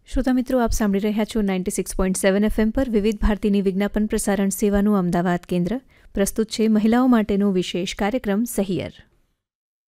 શ્રોતા મિત્રો, આપ સાંભળી રહ્યા છો 96.7 FM પર વિવિધ ભારતીની વિજ્ઞાપન પ્રસારણ સેવાનું અમદાવાદ કેન્દ્ર. પ્રસ્તુત છે મહિલાઓ માટેનો વિશેષ કાર્યક્રમ સહિયર.